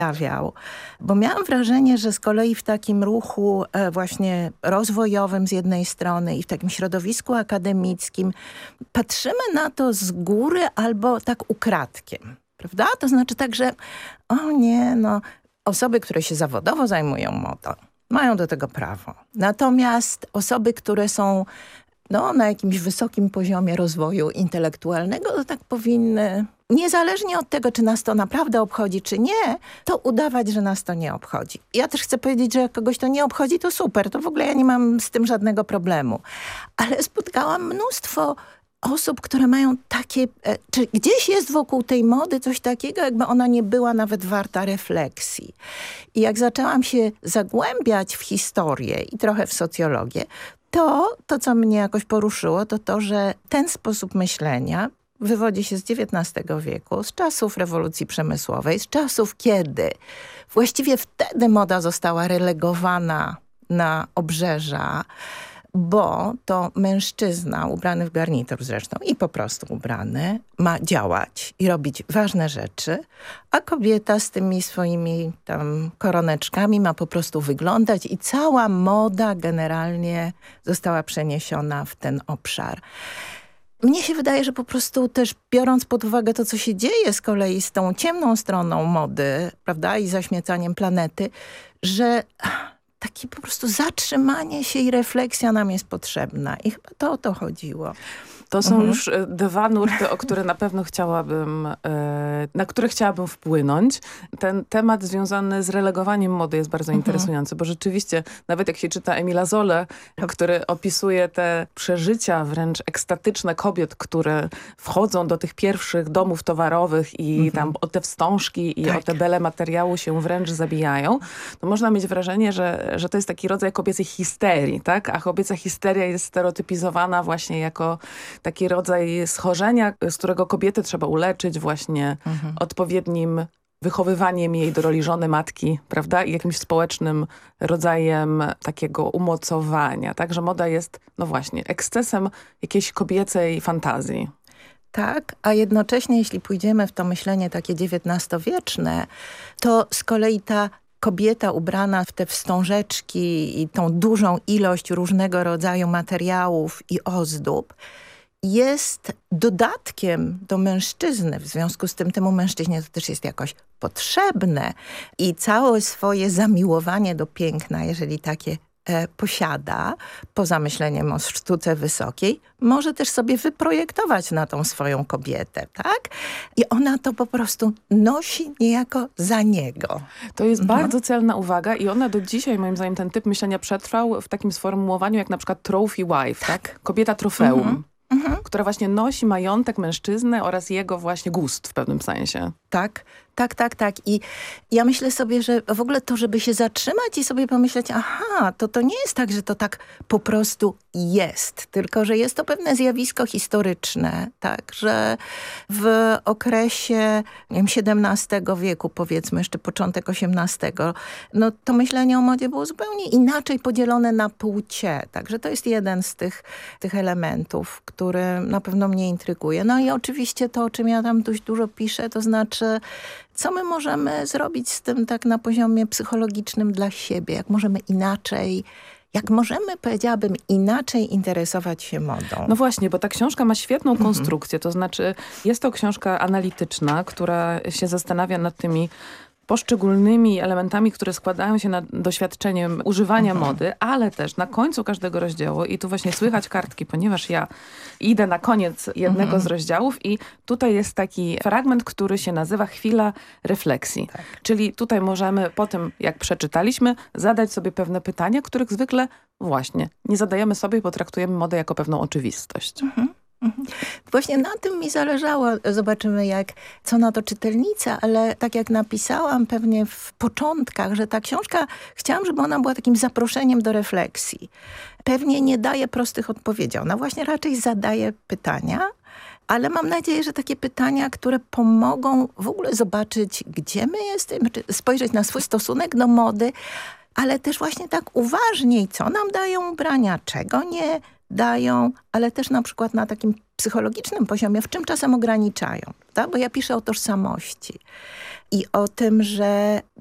pojawiał, bo miałam wrażenie, że z kolei w takim ruchu właśnie rozwojowym z jednej strony i w takim środowisku akademickim patrzymy na to z góry albo tak ukradkiem, prawda? To znaczy tak, że o nie, no osoby, które się zawodowo zajmują modą, mają do tego prawo. Natomiast osoby, które są na jakimś wysokim poziomie rozwoju intelektualnego, to tak powinny, niezależnie od tego, czy nas to naprawdę obchodzi, czy nie, to udawać, że nas to nie obchodzi. Ja też chcę powiedzieć, że jak kogoś to nie obchodzi, to super, to w ogóle ja nie mam z tym żadnego problemu. Ale spotkałam mnóstwo osób, które mają takie, czy gdzieś jest wokół tej mody coś takiego, jakby ona nie była nawet warta refleksji. I jak zaczęłam się zagłębiać w historię i trochę w socjologię, to, co mnie jakoś poruszyło, to to, że ten sposób myślenia wywodzi się z XIX wieku, z czasów rewolucji przemysłowej, z czasów, kiedy właściwie wtedy moda została relegowana na obrzeża, bo to mężczyzna ubrany w garnitur zresztą i po prostu ubrany ma działać i robić ważne rzeczy, a kobieta z tymi swoimi tam koroneczkami ma po prostu wyglądać i cała moda generalnie została przeniesiona w ten obszar. Mnie się wydaje, że po prostu też biorąc pod uwagę to, co się dzieje z kolei z tą ciemną stroną mody, prawda, i zaśmiecaniem planety, że takie po prostu zatrzymanie się i refleksja nam jest potrzebna. I chyba to o to chodziło. To są już dwa nurty, o które na pewno na które chciałabym wpłynąć. Ten temat związany z relegowaniem mody jest bardzo interesujący, bo rzeczywiście, nawet jak się czyta Emila Zolę, który opisuje te przeżycia wręcz ekstatyczne kobiet, które wchodzą do tych pierwszych domów towarowych i tam o te wstążki i o te bele materiału się wręcz zabijają, to można mieć wrażenie, że to jest taki rodzaj kobiecej histerii, tak? A kobieca histeria jest stereotypizowana właśnie jako taki rodzaj schorzenia, z którego kobietę trzeba uleczyć właśnie odpowiednim wychowywaniem jej do roli żony, matki, prawda? I jakimś społecznym rodzajem takiego umocowania. Także moda jest, no właśnie, ekscesem jakiejś kobiecej fantazji. Tak, a jednocześnie jeśli pójdziemy w to myślenie takie XIX-wieczne, to z kolei ta kobieta ubrana w te wstążeczki i tą dużą ilość różnego rodzaju materiałów i ozdób jest dodatkiem do mężczyzny. W związku z tym temu mężczyźnie to też jest jakoś potrzebne i całe swoje zamiłowanie do piękna, jeżeli takie posiada, poza myśleniem o sztuce wysokiej, może też sobie wyprojektować na tą swoją kobietę, tak? I ona to po prostu nosi niejako za niego. To jest bardzo celna uwaga i ona do dzisiaj, moim zdaniem, ten typ myślenia przetrwał w takim sformułowaniu jak na przykład trophy wife, tak? Kobieta trofeum. Która właśnie nosi majątek mężczyzny oraz jego właśnie gust w pewnym sensie. Tak. I ja myślę sobie, że w ogóle to, żeby się zatrzymać i sobie pomyśleć, aha, to nie jest tak, że to tak po prostu jest, tylko że jest to pewne zjawisko historyczne, tak, że w okresie, nie wiem, XVII wieku, powiedzmy jeszcze początek XVIII, no to myślenie o modzie było zupełnie inaczej podzielone na płcie, także to jest jeden z tych elementów, który na pewno mnie intryguje. No i oczywiście to, o czym ja tam dość dużo piszę, to znaczy, co my możemy zrobić z tym tak na poziomie psychologicznym dla siebie, jak możemy, powiedziałabym, inaczej interesować się modą. No właśnie, bo ta książka ma świetną konstrukcję, to znaczy jest to książka analityczna, która się zastanawia nad tymi poszczególnymi elementami, które składają się nad doświadczeniem używania mody, ale też na końcu każdego rozdziału, i tu właśnie słychać kartki, ponieważ ja idę na koniec jednego z rozdziałów i tutaj jest taki fragment, który się nazywa Chwila refleksji. Tak. Czyli tutaj możemy po tym, jak przeczytaliśmy, zadać sobie pewne pytania, których zwykle właśnie nie zadajemy sobie, bo traktujemy modę jako pewną oczywistość. Właśnie na tym mi zależało. Zobaczymy, co na to czytelnica, ale tak jak napisałam pewnie w początkach, że ta książka, chciałam, żeby ona była takim zaproszeniem do refleksji. Pewnie nie daje prostych odpowiedzi. Ona właśnie raczej zadaje pytania, ale mam nadzieję, że takie pytania, które pomogą w ogóle zobaczyć, gdzie my jesteśmy, spojrzeć na swój stosunek do mody, ale też właśnie tak uważniej, co nam dają ubrania, czego nie dają, ale też na przykład na takim psychologicznym poziomie, w czym czasem ograniczają. Tak? Bo ja piszę o tożsamości. i o tym, że